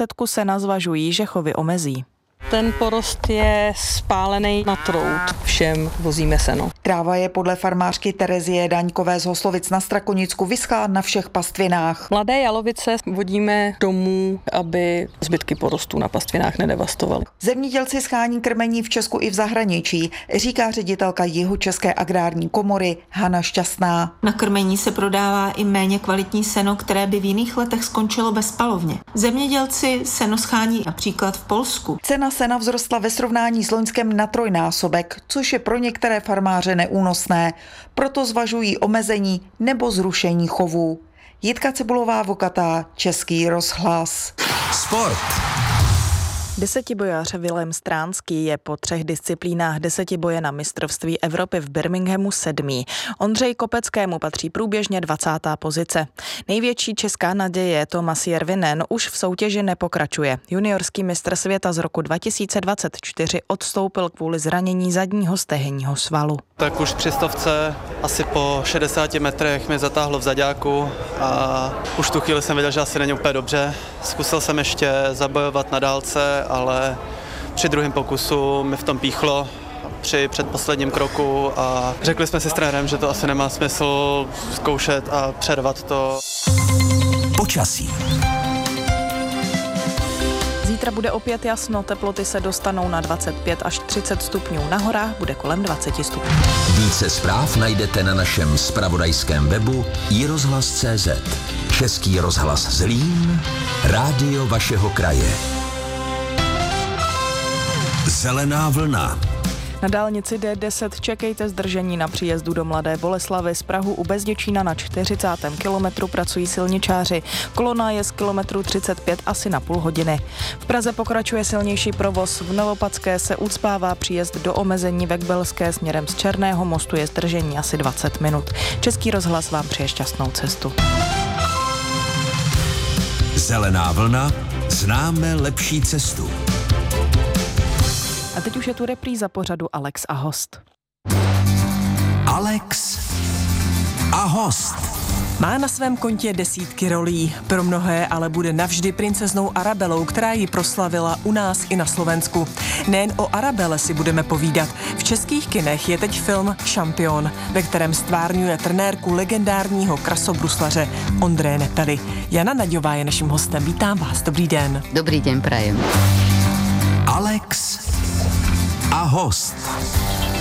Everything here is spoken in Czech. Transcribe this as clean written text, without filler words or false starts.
nedostatku sena zvažují, že chovy omezí. Ten porost je spálený na trout, všem vozíme seno. Tráva je podle farmářky Terezie Daňkové z Hoslovic na Strakonicku vyschlá na všech pastvinách. Mladé jalovice vodíme domů, aby zbytky porostů na pastvinách nedevastovaly. Zemědělci schání krmení v Česku i v zahraničí, říká ředitelka Jihočeské agrární komory Hana Šťastná. Na krmení se prodává i méně kvalitní seno, které by v jiných letech skončilo bezpalovně. Zemědělci seno schání například v Polsku. Cena sena vzrostla ve srovnání s loňskem na trojnásobek, což je pro některé farmáře neúnosné. Proto zvažují omezení nebo zrušení chovů. Jitka Cibulová-Vokatá, Český rozhlas. Sport. Desetibojař Vilém Stránský je po 3 disciplínách desetiboje na mistrovství Evropy v Birminghamu 7. Ondřej Kopeckému patří průběžně 20. pozice. Největší česká naděje Tomas Järvinen už v soutěži nepokračuje. Juniorský mistr světa z roku 2024 odstoupil kvůli zranění zadního stehenního svalu. Tak už při 100, asi po 60 metrech mě zatáhlo v zaďáku a už tu chvíli jsem viděl, že asi není úplně dobře. Zkusil jsem ještě zabojovat na dálce, ale při druhém pokusu mi v tom píchlo při předposledním kroku a řekli jsme si s trenérem, že to asi nemá smysl zkoušet a přervat to. Počasí. Zítra bude opět jasno, teploty se dostanou na 25 až 30 stupňů, na horách bude kolem 20 stupňů. Více zpráv najdete na našem zpravodajském webu iRozhlas.cz. Český rozhlas Zlín, rádio vašeho kraje. Zelená vlna. Na dálnici D10 čekejte zdržení na příjezdu do Mladé Boleslavi. Z Prahu u Bezděčína na 40. kilometru pracují silničáři. Kolona je z kilometru 35 asi na půl hodiny. V Praze pokračuje silnější provoz. V Novopatské se ucpává příjezd do omezení ve Kbelské směrem z Černého mostu je zdržení asi 20 minut. Český rozhlas vám přeje šťastnou cestu. Zelená vlna, známe lepší cestu. A teď už je tu repríza pořadu Alex a host. Alex a host. Má na svém kontě desítky rolí. Pro mnohé ale bude navždy princeznou Arabelou, která ji proslavila u nás i na Slovensku. Nejen o Arabele si budeme povídat. V českých kinech je teď film Šampion, ve kterém stvárňuje trenérku legendárního krasobruslaře Ondreje Nepely. Jana Naďová je naším hostem. Vítám vás. Dobrý den. Dobrý den, prajem. Alex a host.